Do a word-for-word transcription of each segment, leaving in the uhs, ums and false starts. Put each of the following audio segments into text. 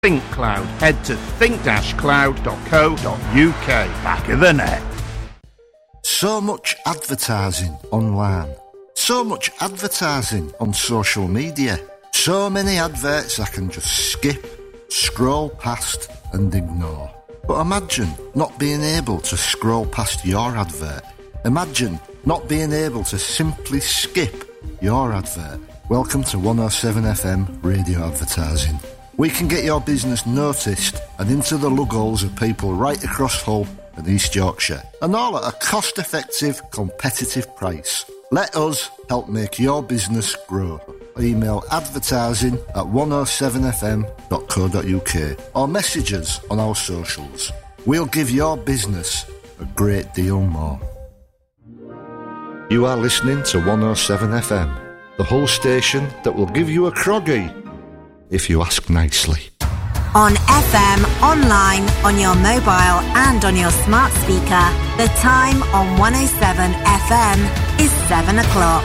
Think Cloud. Head to think dash cloud dot co dot uk. Back of the net. So much advertising online. So much advertising on social media. So many adverts I can just skip, scroll past and ignore. But imagine not being able to scroll past your advert. Imagine not being able to simply skip your advert. Welcome to one oh seven F M Radio Advertising. We can get your business noticed and into the lug holes of people right across Hull and East Yorkshire. And all at a cost-effective, competitive price. Let us help make your business grow. Email advertising at one oh seven f m dot co dot uk or message us on our socials. We'll give your business a great deal more. You are listening to one oh seven F M, the Hull station that will give you a croggy, if you ask nicely. On F M, online, on your mobile and on your smart speaker, the time on one oh seven F M is seven o'clock.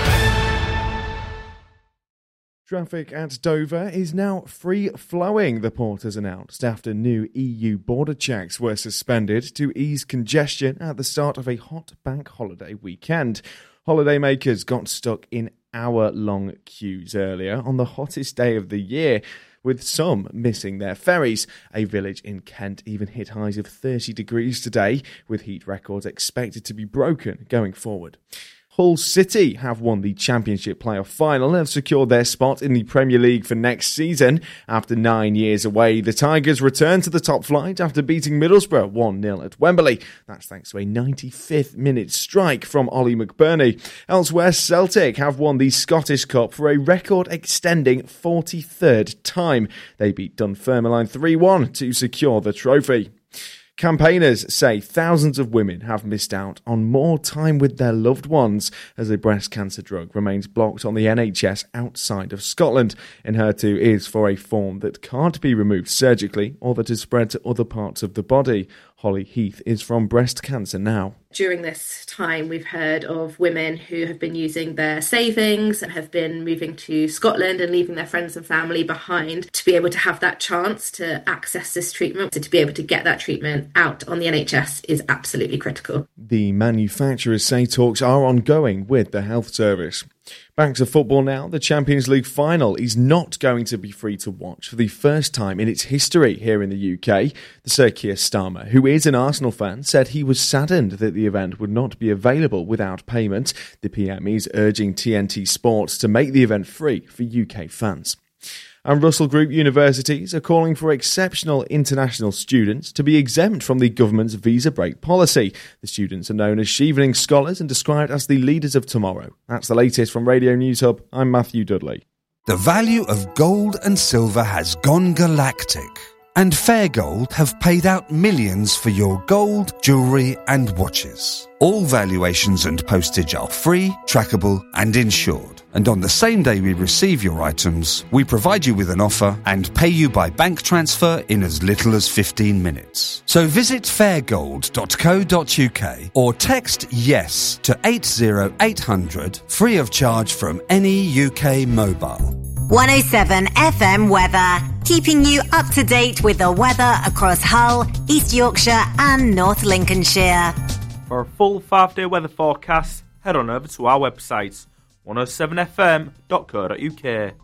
Traffic at Dover is now free-flowing, the port has announced, after new E U border checks were suspended to ease congestion at the start of a hot bank holiday weekend. Holidaymakers got stuck in hour-long queues earlier on the hottest day of the year, with some missing their ferries. A village in Kent even hit highs of thirty degrees today, with heat records expected to be broken going forward. Hull City have won the Championship playoff final and have secured their spot in the Premier League for next season. After nine years away, the Tigers return to the top flight after beating Middlesbrough one nil at Wembley. That's thanks to a ninety-fifth minute strike from Ollie McBurney. Elsewhere, Celtic have won the Scottish Cup for a record-extending forty-third time. They beat Dunfermline three one to secure the trophy. Campaigners say thousands of women have missed out on more time with their loved ones as a breast cancer drug remains blocked on the N H S outside of Scotland. Enhertu is for a form that can't be removed surgically or that is spread to other parts of the body. Holly Heath is from Breast Cancer Now. During this time, we've heard of women who have been using their savings and have been moving to Scotland and leaving their friends and family behind to be able to have that chance to access this treatment. So to be able to get that treatment out on the N H S is absolutely critical. The manufacturers say talks are ongoing with the health service. Back to football now. The Champions League final is not going to be free to watch for the first time in its history here in the U K. The Sir Keir Starmer, who is an Arsenal fan, said he was saddened that the event would not be available without payment. The P M is urging T N T Sports to make the event free for U K fans. And Russell Group universities are calling for exceptional international students to be exempt from the government's visa break policy. The students are known as Chevening Scholars and described as the leaders of tomorrow. That's the latest from Radio News Hub. I'm Matthew Dudley. The value of gold and silver has gone galactic, and Fair Gold have paid out millions for your gold, jewellery and watches. All valuations and postage are free, trackable and insured. And on the same day we receive your items, we provide you with an offer and pay you by bank transfer in as little as fifteen minutes. So visit fair gold dot co dot uk or text YES to eight oh eight hundred free of charge from any U K mobile. one oh seven F M weather, keeping you up to date with the weather across Hull, East Yorkshire and North Lincolnshire. For a full five-day weather forecast, head on over to our website, one oh seven f m dot co dot uk.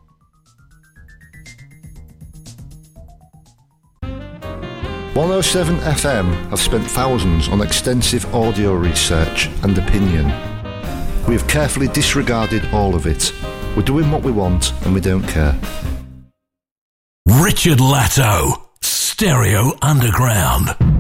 one oh seven F M have spent thousands on extensive audio research and opinion. We have carefully disregarded all of it. We're doing what we want and we don't care. Richard Latto, Stereo Underground.